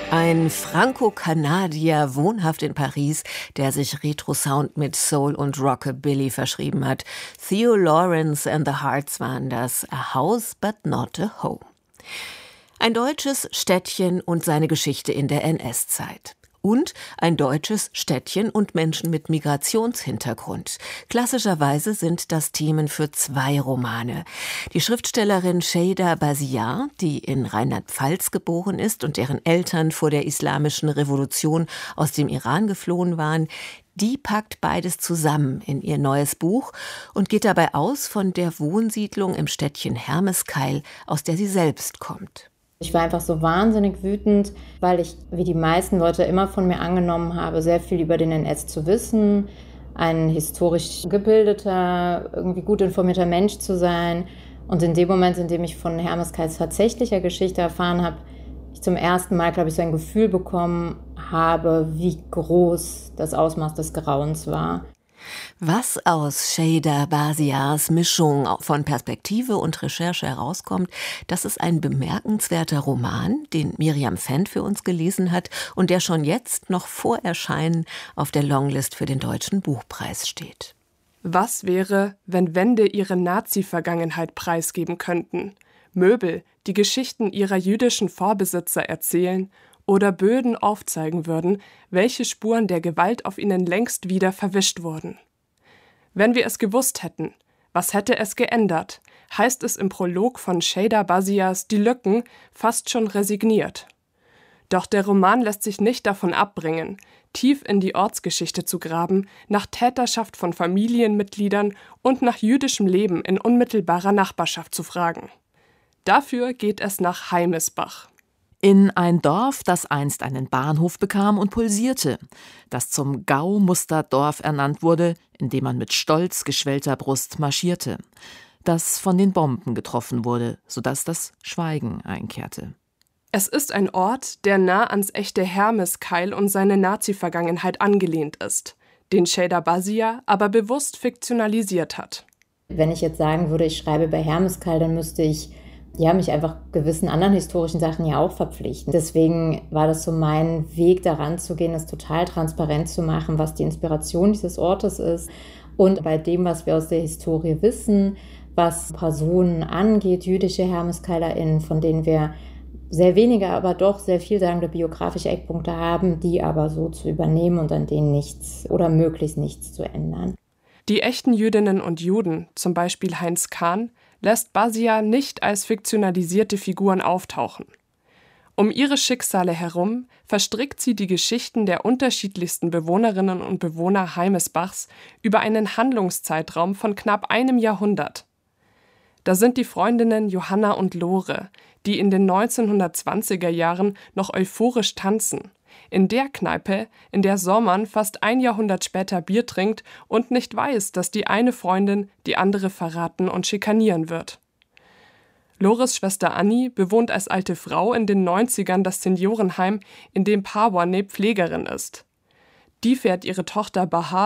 Ein Franco-Kanadier, wohnhaft in Paris, der sich Retro-Sound mit Soul und Rockabilly verschrieben hat. Theo Lawrence and the Hearts waren das. A House but not a Home. Ein deutsches Städtchen und seine Geschichte in der NS-Zeit. Und ein deutsches Städtchen und Menschen mit Migrationshintergrund. Klassischerweise sind das Themen für 2 Romane. Die Schriftstellerin Şeyda Bazziar, die in Rheinland-Pfalz geboren ist und deren Eltern vor der Islamischen Revolution aus dem Iran geflohen waren, die packt beides zusammen in ihr neues Buch und geht dabei aus von der Wohnsiedlung im Städtchen Hermeskeil, aus der sie selbst kommt. Ich war einfach so wahnsinnig wütend, weil ich, wie die meisten Leute, immer von mir angenommen habe, sehr viel über den NS zu wissen, ein historisch gebildeter, irgendwie gut informierter Mensch zu sein. Und in dem Moment, in dem ich von Hermeskeils tatsächlicher Geschichte erfahren habe, ich zum ersten Mal, glaube ich, so ein Gefühl bekommen habe, wie groß das Ausmaß des Grauens war. Was aus Şeyda Bazziars Mischung von Perspektive und Recherche herauskommt, das ist ein bemerkenswerter Roman, den Miriam Fendt für uns gelesen hat und der schon jetzt noch vor Erscheinen auf der Longlist für den Deutschen Buchpreis steht. Was wäre, wenn Wände ihre Nazi-Vergangenheit preisgeben könnten? Möbel, die Geschichten ihrer jüdischen Vorbesitzer erzählen oder Böden aufzeigen würden, welche Spuren der Gewalt auf ihnen längst wieder verwischt wurden. Wenn wir es gewusst hätten, was hätte es geändert, heißt es im Prolog von Şeyda Bazziars Die Lücken fast schon resigniert. Doch der Roman lässt sich nicht davon abbringen, tief in die Ortsgeschichte zu graben, nach Täterschaft von Familienmitgliedern und nach jüdischem Leben in unmittelbarer Nachbarschaft zu fragen. Dafür geht es nach Heimesbach. In ein Dorf, das einst einen Bahnhof bekam und pulsierte, das zum Gau-Musterdorf ernannt wurde, in dem man mit stolz geschwellter Brust marschierte, das von den Bomben getroffen wurde, sodass das Schweigen einkehrte. Es ist ein Ort, der nah ans echte Hermeskeil und seine Nazi-Vergangenheit angelehnt ist, den Şeyda Bazziar aber bewusst fiktionalisiert hat. Wenn ich jetzt sagen würde, ich schreibe bei Hermeskeil, dann müsste ich mich einfach gewissen anderen historischen Sachen ja auch verpflichten. Deswegen war das so mein Weg, daran zu gehen, das total transparent zu machen, was die Inspiration dieses Ortes ist. Und bei dem, was wir aus der Historie wissen, was Personen angeht, jüdische HermeskeilerInnen, von denen wir sehr wenige, aber doch sehr vielsagende biografische Eckpunkte haben, die aber so zu übernehmen und an denen nichts oder möglichst nichts zu ändern. Die echten Jüdinnen und Juden, zum Beispiel Heinz Kahn, lässt Bazziar nicht als fiktionalisierte Figuren auftauchen. Um ihre Schicksale herum verstrickt sie die Geschichten der unterschiedlichsten Bewohnerinnen und Bewohner Heimesbachs über einen Handlungszeitraum von knapp einem Jahrhundert. Da sind die Freundinnen Johanna und Lore, die in den 1920er Jahren noch euphorisch tanzen, in der Kneipe, in der Sormann fast ein Jahrhundert später Bier trinkt und nicht weiß, dass die eine Freundin die andere verraten und schikanieren wird. Lores Schwester Annie bewohnt als alte Frau in den 90ern das Seniorenheim, in dem Parwaneh Pflegerin ist. Die fährt ihre Tochter Bahar